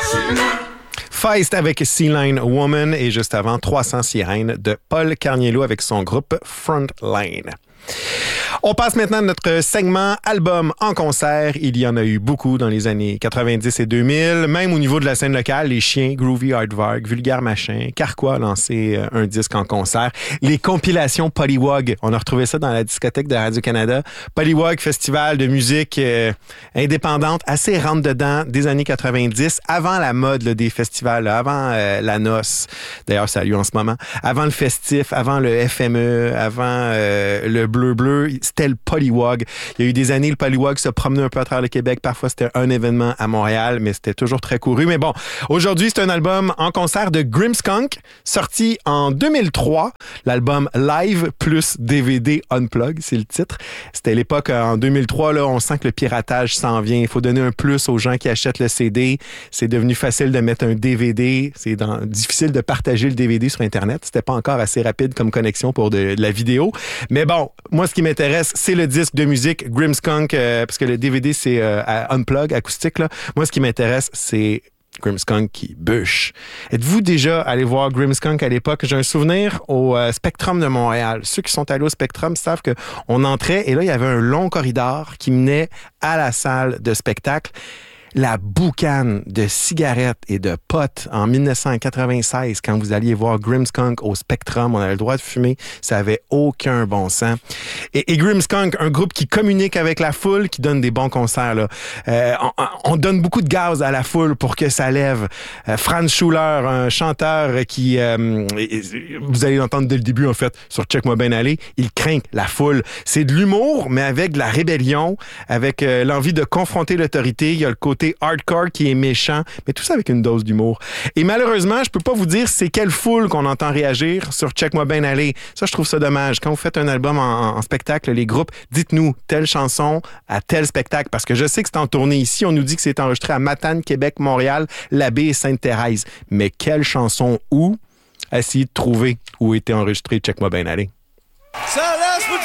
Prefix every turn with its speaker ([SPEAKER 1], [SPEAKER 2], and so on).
[SPEAKER 1] Feist avec Sea Line Woman et juste avant 300 sirènes de Paul Carniello avec son groupe Frontline. On passe maintenant à notre segment album en concert. Il y en a eu beaucoup dans les années 90 et 2000. Même au niveau de la scène locale, les Chiens, Groovy Aardvark, Vulgaire Machin, Carquois a lancé un disque en concert. Les compilations Pollywog, on a retrouvé ça dans la discothèque de Radio-Canada. Pollywog, festival de musique indépendante, assez rentre-dedans des années 90, avant la mode là, des festivals, là, avant la noce. D'ailleurs, ça a lieu en ce moment. Avant le festif, avant le FME, avant le bleu, c'était le Pollywog. Il y a eu des années, le Pollywog se promenait un peu à travers le Québec. Parfois, c'était un événement à Montréal, mais c'était toujours très couru. Mais bon, aujourd'hui, c'est un album en concert de Grimmskunk, sorti en 2003. L'album Live plus DVD Unplug, c'est le titre. C'était l'époque, en 2003, là, on sent que le piratage s'en vient. Il faut donner un plus aux gens qui achètent le CD. C'est devenu facile de mettre un DVD. Difficile de partager le DVD sur Internet. C'était pas encore assez rapide comme connexion pour de la vidéo. Mais bon, moi, ce qui m'intéresse, c'est le disque de musique Grimmskunk, parce que le DVD, c'est Unplug, acoustique. Là. Moi, ce qui m'intéresse, c'est Grimmskunk qui bûche. Êtes-vous déjà allé voir Grimmskunk à l'époque? J'ai un souvenir au Spectrum de Montréal. Ceux qui sont allés au Spectrum savent qu'on entrait et là, il y avait un long corridor qui menait à la salle de spectacle. La boucane de cigarettes et de potes en 1996, quand vous alliez voir Grimmskunk au Spectrum, on avait le droit de fumer, ça avait aucun bon sens. Et Grimmskunk, un groupe qui communique avec la foule, qui donne des bons concerts. Là. On donne beaucoup de gaz à la foule pour que ça lève. Franz Schuller, un chanteur qui, vous allez l'entendre dès le début en fait, sur Check-moi ben aller, il craint la foule. C'est de l'humour, mais avec de la rébellion, avec l'envie de confronter l'autorité. Il y a le côté hardcore qui est méchant, mais tout ça avec une dose d'humour. Et malheureusement, je peux pas vous dire c'est quelle foule qu'on entend réagir sur Check-moi ben aller. Ça, je trouve ça dommage. Quand vous faites un album en spectacle, les groupes, dites-nous telle chanson à tel spectacle, parce que je sais que c'est en tournée ici. On nous dit que c'est enregistré à Matane, Québec, Montréal, L'Abbé et Sainte-Thérèse. Mais quelle chanson où? Essayez de trouver où était enregistré Check-moi ben aller.
[SPEAKER 2] So that's what